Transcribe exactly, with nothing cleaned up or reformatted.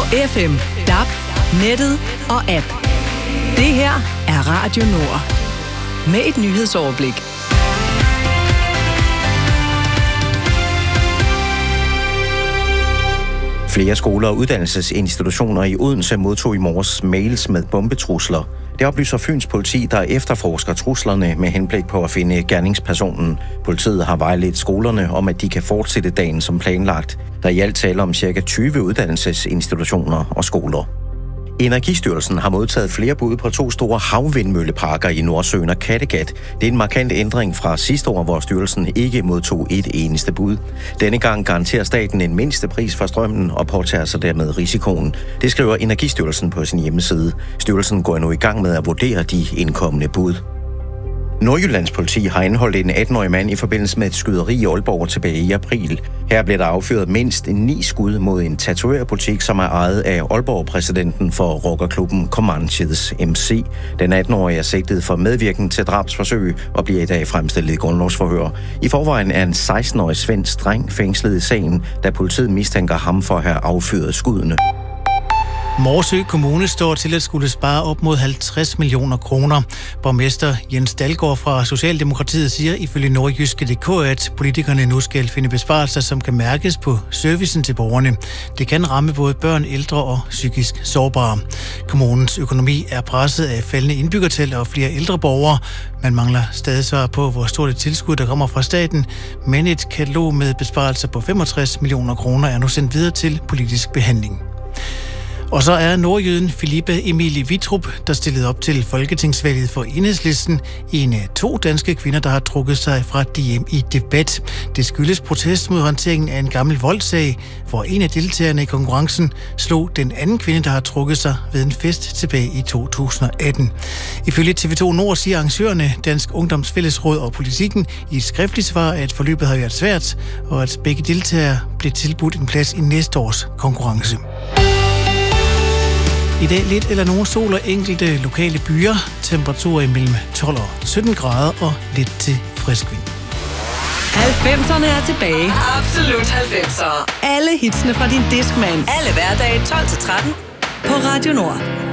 F M, D A B, nettet og app. Det her er Radio Nord. Med et nyhedsoverblik. Flere skoler og uddannelsesinstitutioner i Odense modtog i morges mails med bombetrusler. Det oplyser Fyns politi, der efterforsker truslerne med henblik på at finde gerningspersonen. Politiet har vejledt skolerne om, at de kan fortsætte dagen som planlagt. Der er i alt tale om ca. tyve uddannelsesinstitutioner og skoler. Energistyrelsen har modtaget flere bud på to store havvindmølleparker i Nordsøen og Kattegat. Det er en markant ændring fra sidste år, hvor styrelsen ikke modtog et eneste bud. Denne gang garanterer staten en mindste pris for strømmen og påtager sig dermed risikoen. Det skriver Energistyrelsen på sin hjemmeside. Styrelsen går nu i gang med at vurdere de indkommende bud. Nordjyllands politi har anholdt en atten-årig mand i forbindelse med et skyderi i Aalborg tilbage i april. Her blev der affyret mindst ni skud mod en tatovørbutik, som er ejet af Aalborg-præsidenten for rockerklubben Comanches M C. Den atten-årige er sigtet for medvirken til drabsforsøg og bliver i dag fremstillet i grundlovsforhør. I forvejen er en seksten-årig svensk dreng fængslet i sagen, da politiet mistænker ham for at have affyret skuddene. Morsø Kommune står til at skulle spare op mod halvtreds millioner kroner. Borgmester Jens Dalgaard fra Socialdemokratiet siger ifølge Nordjyske punktum d k, at politikerne nu skal finde besparelser, som kan mærkes på servicen til borgerne. Det kan ramme både børn, ældre og psykisk sårbare. Kommunens økonomi er presset af faldende indbyggertal og flere ældre borgere. Man mangler stadig svar på, hvor stort et tilskud, der kommer fra staten, men et katalog med besparelser på femogtres millioner kroner er nu sendt videre til politisk behandling. Og så er nordjyden Philippa Emilie Wittrup, der stillede op til folketingsvalget for Enhedslisten, en af to danske kvinder, der har trukket sig fra D M i debat. Det skyldes protest mod håndteringen af en gammel voldssag, hvor en af deltagerne i konkurrencen slog den anden kvinde, der har trukket sig ved en fest tilbage i to tusind og atten. Ifølge T V to Nord siger arrangørerne, Dansk Ungdomsfællesråd og Politikken i et skriftligt svar, at forløbet har været svært, og at begge deltagere blev tilbudt en plads i næste års konkurrence. I dag lidt eller nogen sol og enkelte lokale byer. Temperaturer imellem tolv og sytten grader og lidt til frisk vind. halvfemserne er tilbage. Absolut halvfemser. Alle hitsene fra din Discman. Alle hverdage tolv til tretten på Radio Nord.